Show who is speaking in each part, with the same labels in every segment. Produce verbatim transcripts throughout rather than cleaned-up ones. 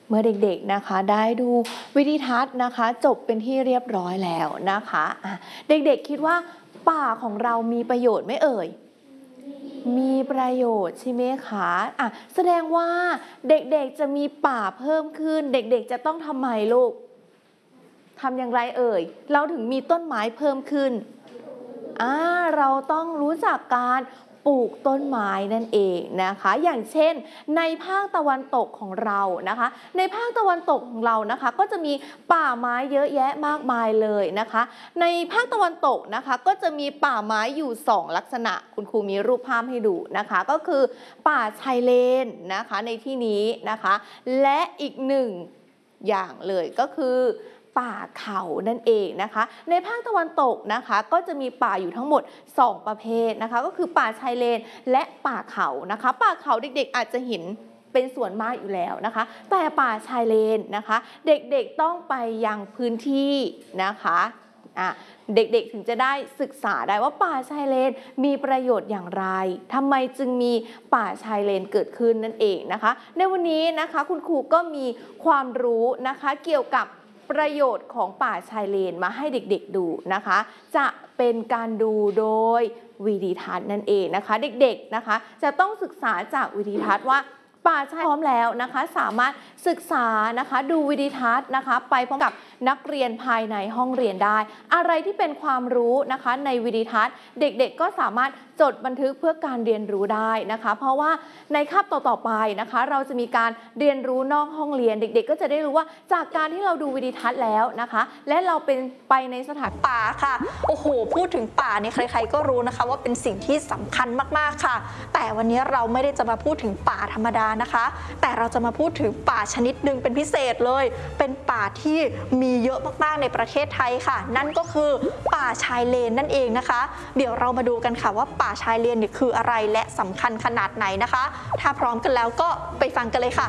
Speaker 1: เมื่อเด็กๆนะคะได้ดูวิดีทัศน์นะคะจบเป็นที่เรียบร้อยแล้วนะคะะเด็กๆคิดว่าป่าของเรามีประโยชน์ไหมเอ่ยมีประโยชน์ใช่ไหมคะอ่ะแสดงว่าเด็กๆจะมีป่าเพิ่มขึ้นเด็กๆจะต้องทำไมลูกทำอย่างไรเอ่ยเราถึงมีต้นไม้เพิ่มขึ้นอ่าเราต้องรู้จักการปลูกต้นไม้นั่นเองนะคะอย่างเช่นในภาคตะวันตกของเรานะคะในภาคตะวันตกของเรานะคะก็จะมีป่าไม้เยอะแยะมากมายเลยนะคะในภาคตะวันตกนะคะก็จะมีป่าไม้อยู่สองลักษณะคุณครูมีรูปภาพให้ดูนะคะก็คือป่าชายเลนนะคะในที่นี้นะคะและอีกหนึ่งอย่างเลยก็คือป่าเขานั่นเองนะคะในภาคตะวันตกนะคะก็จะมีป่าอยู่ทั้งหมดสองประเภทนะคะก็คือป่าชายเลนและป่าเขานะคะป่าเขาเด็กๆอาจจะเห็นเป็นส่วนมากอยู่แล้วนะคะแต่ป่าชายเลนนะคะเด็กๆต้องไปยังพื้นที่นะคะอ่ะเด็กๆถึงจะได้ศึกษาได้ว่าป่าชายเลนมีประโยชน์อย่างไรทำไมจึงมีป่าชายเลนเกิดขึ้นนั่นเองนะคะในวันนี้นะคะคุณครูก็มีความรู้นะคะเกี่ยวกับประโยชน์ของป่าชายเลนมาให้เด็กๆดูนะคะจะเป็นการดูโดยวิดีทัศน์นั่นเองนะคะเด็กๆนะคะจะต้องศึกษาจากวิดีทัศน์ว่าป่าชายพร้อมแล้วนะคะสามารถศึกษานะคะดูวิดีทัศน์นะคะไปพร้อมกับนักเรียนภายในห้องเรียนได้อะไรที่เป็นความรู้นะคะในวิดีทัศน์เด็กๆก็สามารถจดบันทึกเพื่อการเรียนรู้ได้นะคะเพราะว่าในคาบต่อๆไปนะคะเราจะมีการเรียนรู้นอกห้องเรียนเด็กๆก็จะได้รู้ว่าจากการที่เราดูวิดีทัศน์แล้วนะคะและเราเป็นไปในสถาน
Speaker 2: ป่าค่ะโอ้โหพูดถึงป่าเนี่ยใครๆก็รู้นะคะว่าเป็นสิ่งที่สำคัญมากๆค่ะแต่วันนี้เราไม่ได้จะมาพูดถึงป่าธรรมดานะคะแต่เราจะมาพูดถึงป่าชนิดหนึ่งเป็นพิเศษเลยเป็นป่าที่มีเยอะมากๆในประเทศไทยค่ะนั่นก็คือป่าชายเลนนั่นเองนะคะเดี๋ยวเรามาดูกันค่ะว่าป่าชายเลนเนี่ยคืออะไรและสำคัญขนาดไหนนะคะถ้าพร้อมกันแล้วก็ไปฟังกันเลยค่ะ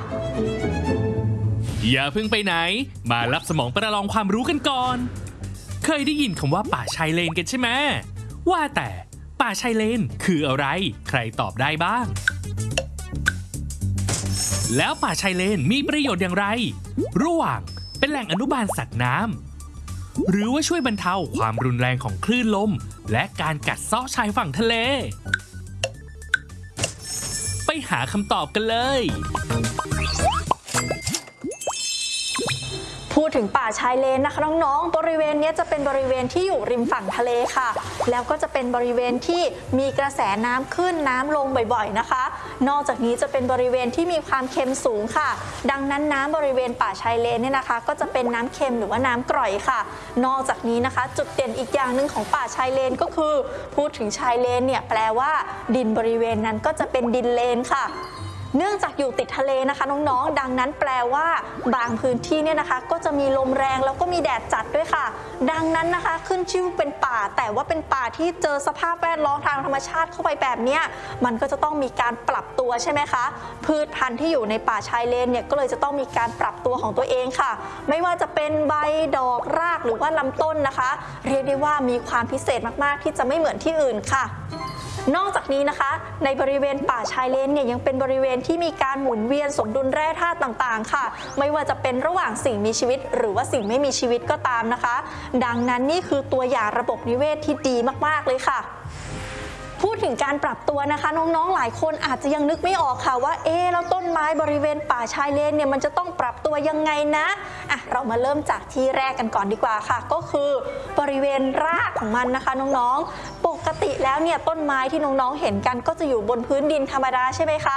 Speaker 3: อย่าเพิ่งไปไหนมารับสมองประลองความรู้กันก่อนเคยได้ยินคำว่าป่าชายเลนกันใช่ไหมว่าแต่ป่าชายเลนคืออะไรใครตอบได้บ้างแล้วป่าชายเลนมีประโยชน์อย่างไรระหว่างเป็นแหล่งอนุบาลสัตว์น้ำหรือว่าช่วยบรรเทาความรุนแรงของคลื่นลมและการกัดเซาะชายฝั่งทะเลไปหาคำตอบกันเลย
Speaker 2: พูดถึงป่าชายเลนนะคะน้องๆบริเวณนี้จะเป็นบริเวณที่อยู่ริมฝั่งทะเลค่ะแล้วก็จะเป็นบริเวณที่มีกระแสน้ำขึ้นน้ำลงบ่อยๆนะคะนอกจากนี้จะเป็นบริเวณที่มีความเค็มสูงค่ะดังนั้นน้ำบริเวณป่าชายเลนเนี่ยนะคะก็จะเป็นน้ำเค็มหรือว่าน้ำกร่อยค่ะนอกจากนี้นะคะจุดเด่นอีกอย่างหนึ่งของป่าชายเลนก็คือพูดถึงชายเลนเนี่ยแปลว่าดินบริเวณนั้นก็จะเป็นดินเลนค่ะเนื่องจากอยู่ติดทะเลนะคะน้องๆดังนั้นแปลว่าบางพื้นที่เนี่ยนะคะก็จะมีลมแรงแล้วก็มีแดดจัดด้วยค่ะดังนั้นนะคะขึ้นชื่อเป็นป่าแต่ว่าเป็นป่าที่เจอสภาพแวดล้อมทางธรรมชาติเข้าไปแบบเนี้ยมันก็จะต้องมีการปรับตัวใช่ไหมคะพืชพันธุ์ที่อยู่ในป่าชายเลนเนี่ยก็เลยจะต้องมีการปรับตัวของตัวเองค่ะไม่ว่าจะเป็นใบดอกรากหรือว่าลำต้นนะคะเรียกได้ว่ามีความพิเศษมากๆที่จะไม่เหมือนที่อื่นค่ะนอกจากนี้นะคะในบริเวณป่าชายเลนเนี่ยยังเป็นบริเวณที่มีการหมุนเวียนสมดุลแร่ธาตุต่างๆค่ะไม่ว่าจะเป็นระหว่างสิ่งมีชีวิตหรือว่าสิ่งไม่มีชีวิตก็ตามนะคะดังนั้นนี่คือตัวอย่างระบบนิเวศที่ดีมากๆเลยค่ะพูดถึงการปรับตัวนะคะน้องๆหลายคนอาจจะยังนึกไม่ออกค่ะว่าเอ๊ะแล้วต้นไม้บริเวณป่าชายเลนเนี่ยมันจะต้องปรับตัวยังไงนะอ่ะเรามาเริ่มจากที่แรกกันก่อนดีกว่าค่ะก็คือบริเวณรากของมันนะคะน้องๆปกติแล้วเนี่ยต้นไม้ที่น้องๆเห็นกันก็จะอยู่บนพื้นดินธรรมดาใช่ไหมคะ